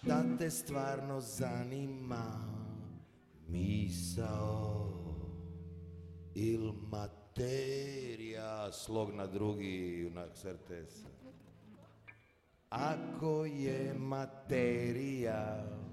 Da te stvarno zanima misao il materija, slog na drugi, junak Sertesa. Ako je materija